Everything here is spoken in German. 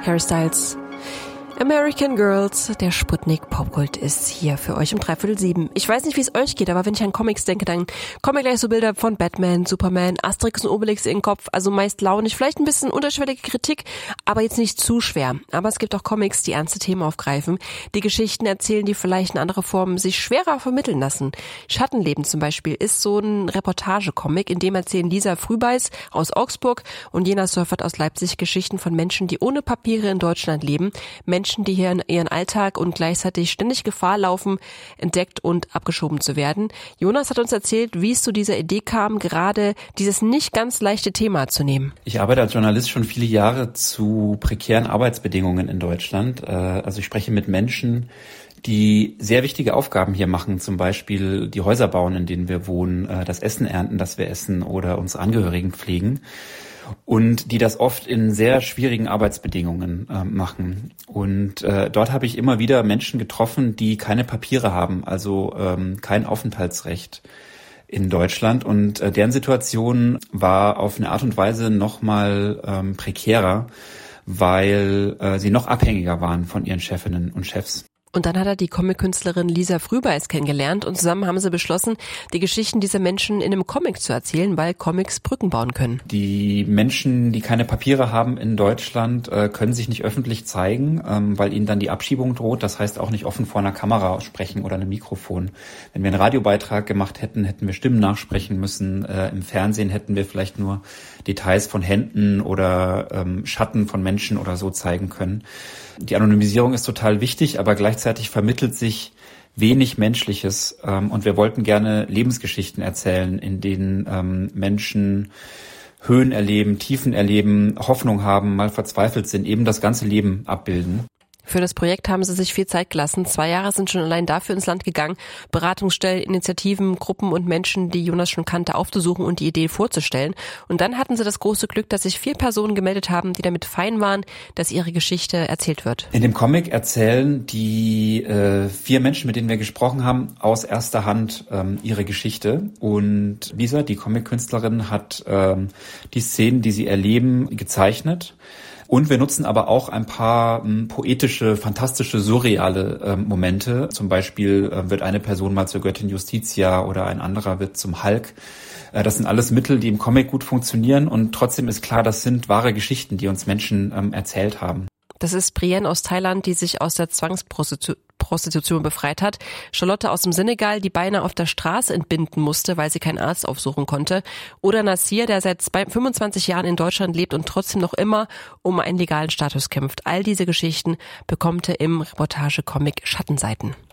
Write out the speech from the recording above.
Harry Styles. American Girls, der Sputnik Popkult ist hier für euch um 6:45. Ich weiß nicht, wie es euch geht, aber wenn ich an Comics denke, dann kommen mir gleich so Bilder von Batman, Superman, Asterix und Obelix in den Kopf, also meist launig, vielleicht ein bisschen unterschwellige Kritik, aber jetzt nicht zu schwer. Aber es gibt auch Comics, die ernste Themen aufgreifen, die Geschichten erzählen, die vielleicht in andere Formen sich schwerer vermitteln lassen. Schattenleben zum Beispiel ist so ein Reportagecomic, in dem erzählen Lisa Frühbeiß aus Augsburg und Jena Surfert aus Leipzig Geschichten von Menschen, die ohne Papiere in Deutschland leben, Menschen, die hier in ihren Alltag und gleichzeitig ständig Gefahr laufen, entdeckt und abgeschoben zu werden. Jonas hat uns erzählt, wie es zu dieser Idee kam, gerade dieses nicht ganz leichte Thema zu nehmen. Ich arbeite als Journalist schon viele Jahre zu prekären Arbeitsbedingungen in Deutschland. Also ich spreche mit Menschen, die sehr wichtige Aufgaben hier machen, zum Beispiel die Häuser bauen, in denen wir wohnen, das Essen ernten, das wir essen oder unsere Angehörigen pflegen. Und die das oft in sehr schwierigen Arbeitsbedingungen machen. Und dort habe ich immer wieder Menschen getroffen, die keine Papiere haben, also kein Aufenthaltsrecht in Deutschland. Und deren Situation war auf eine Art und Weise noch mal prekärer, weil sie noch abhängiger waren von ihren Chefinnen und Chefs. Und dann hat er die Comic-Künstlerin Lisa Frühbeiß kennengelernt und zusammen haben sie beschlossen, die Geschichten dieser Menschen in einem Comic zu erzählen, weil Comics Brücken bauen können. Die Menschen, die keine Papiere haben in Deutschland, können sich nicht öffentlich zeigen, weil ihnen dann die Abschiebung droht. Das heißt auch nicht offen vor einer Kamera sprechen oder einem Mikrofon. Wenn wir einen Radiobeitrag gemacht hätten, hätten wir Stimmen nachsprechen müssen. Im Fernsehen hätten wir vielleicht nur Details von Händen oder Schatten von Menschen oder so zeigen können. Die Anonymisierung ist total wichtig, aber gleichzeitig vermittelt sich wenig Menschliches. Und wir wollten gerne Lebensgeschichten erzählen, in denen Menschen Höhen erleben, Tiefen erleben, Hoffnung haben, mal verzweifelt sind, eben das ganze Leben abbilden. Für das Projekt haben sie sich viel Zeit gelassen. 2 Jahre sind schon allein dafür ins Land gegangen, Beratungsstellen, Initiativen, Gruppen und Menschen, die Jonas schon kannte, aufzusuchen und die Idee vorzustellen. Und dann hatten sie das große Glück, dass sich 4 Personen gemeldet haben, die damit fein waren, dass ihre Geschichte erzählt wird. In dem Comic erzählen die 4 Menschen, mit denen wir gesprochen haben, aus erster Hand ihre Geschichte. Und Lisa, die Comic-Künstlerin, hat die Szenen, die sie erleben, gezeichnet. Und wir nutzen aber auch ein paar poetische, fantastische, surreale Momente. Zum Beispiel wird eine Person mal zur Göttin Justitia oder ein anderer wird zum Hulk. Das sind alles Mittel, die im Comic gut funktionieren. Und trotzdem ist klar, das sind wahre Geschichten, die uns Menschen erzählt haben. Das ist Brienne aus Thailand, die sich aus der Zwangsprostitution befreit hat. Charlotte aus dem Senegal, die beinahe auf der Straße entbinden musste, weil sie keinen Arzt aufsuchen konnte. Oder Nassir, der seit 25 Jahren in Deutschland lebt und trotzdem noch immer um einen legalen Status kämpft. All diese Geschichten bekommt ihr im Reportage-Comic Schattenseiten.